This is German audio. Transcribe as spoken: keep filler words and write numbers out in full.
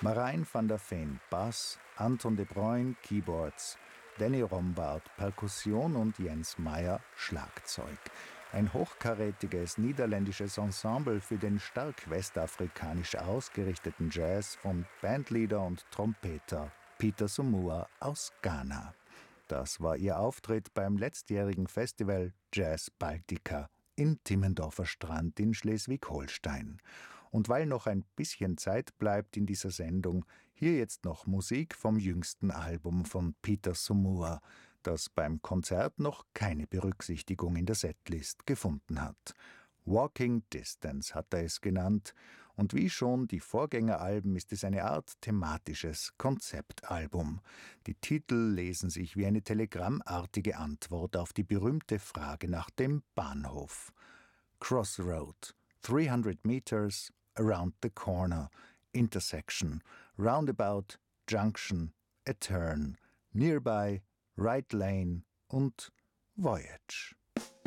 Marijn van der Veen, Bass, Anton de Bruyn, Keyboards, Danny Rombart, Perkussion und Jens Meyer, Schlagzeug. Ein hochkarätiges niederländisches Ensemble für den stark westafrikanisch ausgerichteten Jazz von Bandleader und Trompeter Peter Samoa aus Ghana. Das war ihr Auftritt beim letztjährigen Festival Jazz Baltica in Timmendorfer Strand in Schleswig-Holstein. Und weil noch ein bisschen Zeit bleibt in dieser Sendung, hier jetzt noch Musik vom jüngsten Album von Peter Samoa, das beim Konzert noch keine Berücksichtigung in der Setlist gefunden hat. Walking Distance hat er es genannt, und wie schon die Vorgängeralben ist es eine Art thematisches Konzeptalbum. Die Titel lesen sich wie eine telegrammartige Antwort auf die berühmte Frage nach dem Bahnhof. Crossroad, dreihundert Meters, Around the Corner, Intersection, Roundabout, Junction, A Turn, Nearby, Right Lane und Voyage.